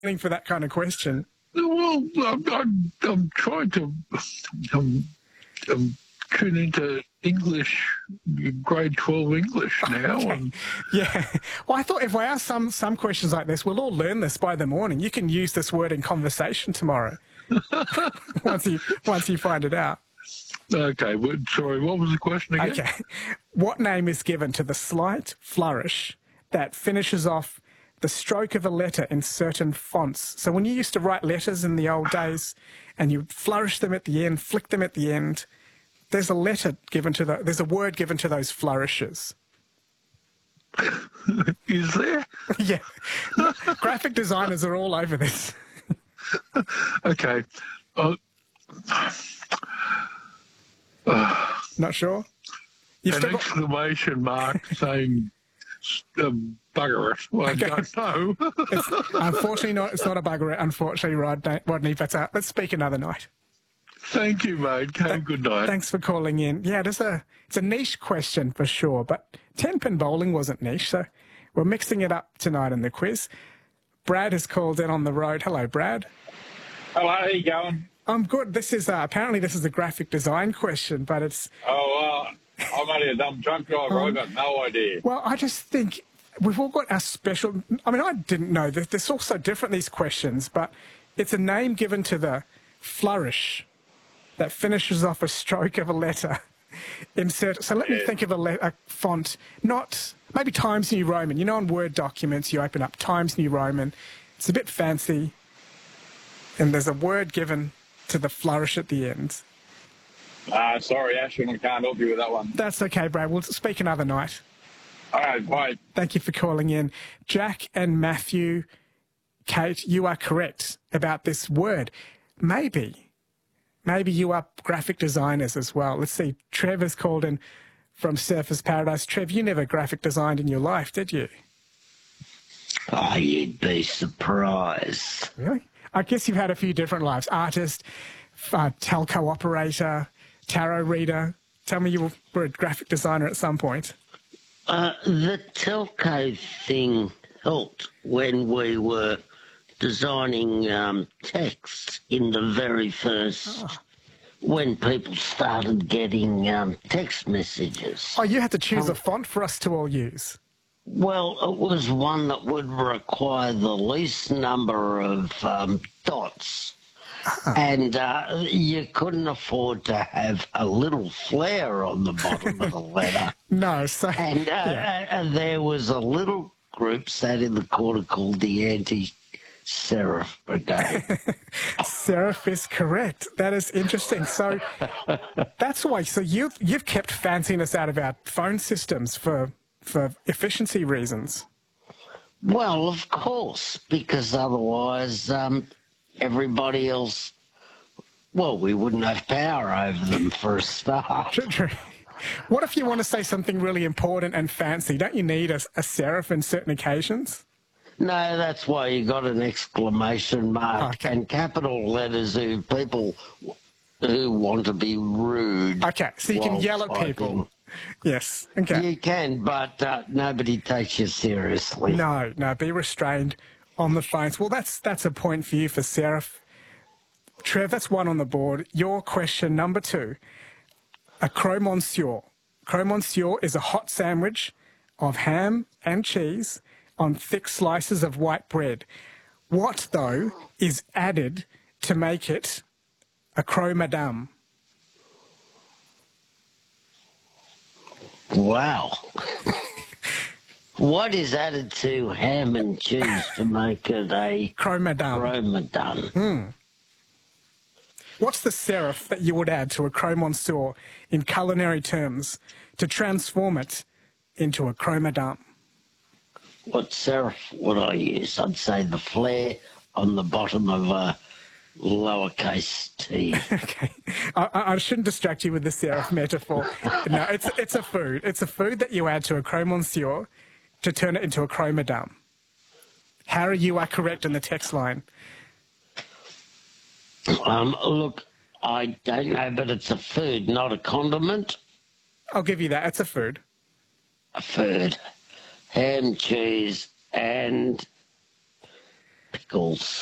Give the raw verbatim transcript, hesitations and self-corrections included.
waiting for that kind of question. Well, I'm, I'm, I'm trying to um, um, tune into English, grade twelve English now. Okay. And Yeah. Well, I thought if I ask some, some questions like this, we'll all learn this by the morning. You can use this word in conversation tomorrow once you once you find it out. Okay, well, sorry, what was the question again? Okay. What name is given to the slight flourish that finishes off the stroke of a letter in certain fonts? So when you used to write letters in the old days and you flourish them at the end, flick them at the end, there's a letter given to the, there's a word given to those flourishes. Is there? Yeah. Graphic designers are all over this. Okay. Uh, uh, Not sure? You've an still got... exclamation mark saying um, bugger it. Well, Okay. I don't know. It's, unfortunately, not, it's not a bugger. Unfortunately, Rodney, Rodney, but uh, let's speak another night. Thank you, mate. Have a good night. Thanks for calling in. Yeah, it's a, it's a niche question for sure, but ten-pin bowling wasn't niche, so we're mixing it up tonight in the quiz. Brad has called in on the road. Hello, Brad. Hello, how you going? I'm good. This is, uh, apparently this is a graphic design question, but it's... Oh, uh, I'm only a dumb truck driver. Um, I've got no idea. Well, I just think we've all got our special... I mean, I didn't know that. They're all so different, these questions, but it's a name given to the flourish that finishes off a stroke of a letter. Insert. So let me Yeah. think of a, le- a font, not... Maybe Times New Roman. You know, on Word documents, you open up Times New Roman. It's a bit fancy. And there's a word given to the flourish at the end. Uh, sorry, Ashton, I can't help you with that one. That's okay, Brad. We'll speak another night. All right, bye. Thank you for calling in. Jack and Matthew, Kate, you are correct about this word. Maybe, maybe you are graphic designers as well. Let's see. Trevor's called in from Surfers Paradise. Trev, you never graphic designed in your life, did you? Oh, you'd be surprised. Really? I guess you've had a few different lives. Artist, uh, telco operator, tarot reader. Tell me you were a graphic designer at some point. Uh, the telco thing helped when we were designing um, text in the very first, Oh. when people started getting um, text messages. Oh, you had to choose Um, a font for us to all use. Well, it was one that would require the least number of um, dots. And uh, you couldn't afford to have a little flare on the bottom of the letter. No, so... And uh, yeah. uh, there was a little group sat in the corner called the Anti-Serif Brigade. Serif is correct. That is interesting. So that's why. So you've you've kept fanciness out of our phone systems for for efficiency reasons. Well, of course, because otherwise um, everybody else, well, we wouldn't have power over them for a start. True, true. What if you want to say something really important and fancy? Don't you need a, a serif in certain occasions? No, that's why you got an exclamation mark Okay. and capital letters who people who want to be rude. Okay, so you can while yell at typing. people. Yes. Okay. You can, but uh, nobody takes you seriously. No, no, be restrained on the phones. Well, that's that's a point for you for serif. Trev, that's one on the board. Your question number two. A croque monsieur. Croque monsieur is a hot sandwich of ham and cheese on thick slices of white bread. What, though, is added to make it a croque madame? Wow. What is added to ham and cheese to make it a Croque madame. Ramadan? What's the serif that you would add to a croque monsieur in culinary terms to transform it into a croque madame? What serif would I use? I'd say the flare on the bottom of a lowercase t. Okay, I, I shouldn't distract you with the serif metaphor. No, it's it's a food. It's a food that you add to a croque monsieur to turn it into a croque madame. Harry, you are correct in the text line. Um, look, I don't know, but it's a food, not a condiment. I'll give you that. It's a food. A food. Ham, cheese, and freckles.